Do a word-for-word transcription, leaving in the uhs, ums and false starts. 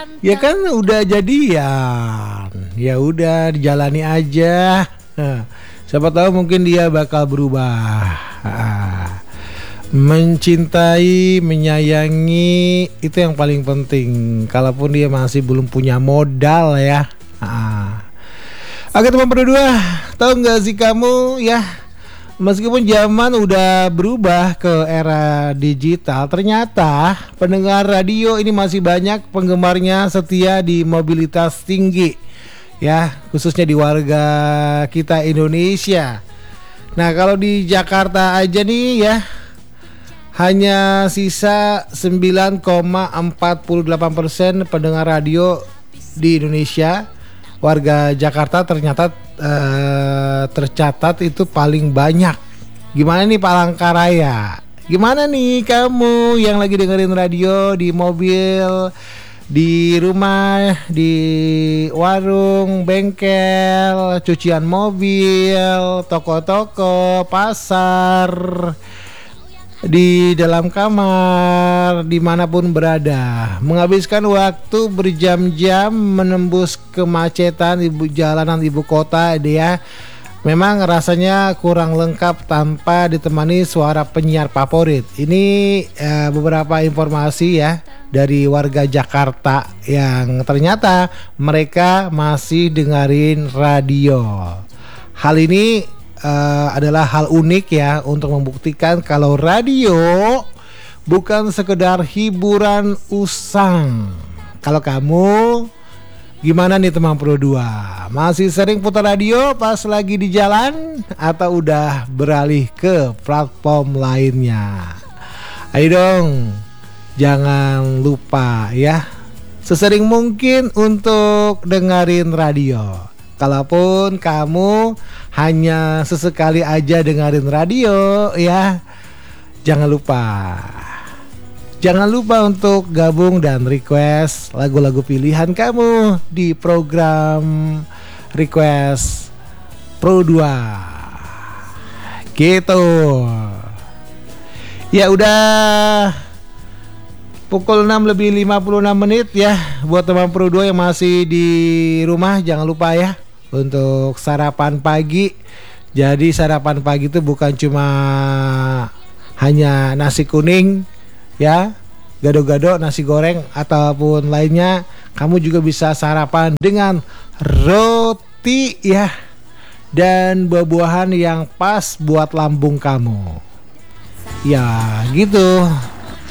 Ya kan udah jadian, ya udah dijalani aja. Nah, siapa tahu mungkin dia bakal berubah. Ah, mencintai, menyayangi itu yang paling penting. Kalaupun dia masih belum punya modal ya. Ah. Oke teman berdua, tahu nggak sih kamu ya? Meskipun zaman udah berubah ke era digital, ternyata pendengar radio ini masih banyak penggemarnya setia di mobilitas tinggi, ya, khususnya di warga kita Indonesia. Nah, kalau di Jakarta aja nih ya, hanya sisa sembilan koma empat delapan persen pendengar radio di Indonesia. Warga Jakarta ternyata uh, tercatat itu paling banyak. Gimana nih Palangkaraya? Gimana nih kamu yang lagi dengerin radio di mobil, di rumah, di warung, bengkel, cucian mobil, toko-toko, pasar, di dalam kamar, dimanapun berada, menghabiskan waktu berjam-jam menembus kemacetan ibu jalanan ibu kota dia. Memang rasanya kurang lengkap tanpa ditemani suara penyiar favorit. Ini eh, beberapa informasi ya dari warga Jakarta yang ternyata mereka masih dengerin radio. Hal ini Uh, adalah hal unik ya untuk membuktikan kalau radio bukan sekedar hiburan usang. Kalau kamu gimana nih teman Pro dua? Masih sering putar radio pas lagi di jalan atau udah beralih ke platform lainnya? Ayo dong, jangan lupa ya, sesering mungkin untuk dengerin radio. Kalaupun kamu hanya sesekali aja dengerin radio ya, jangan lupa Jangan lupa untuk gabung dan request lagu-lagu pilihan kamu di program Request Pro dua. Gitu. Ya udah pukul enam lebih lima puluh enam menit ya. Buat teman Pro dua yang masih di rumah, jangan lupa ya untuk sarapan pagi. Jadi sarapan pagi itu bukan cuma hanya nasi kuning ya, gado-gado, nasi goreng ataupun lainnya. Kamu juga bisa sarapan dengan roti ya, dan buah-buahan yang pas buat lambung kamu. Ya gitu.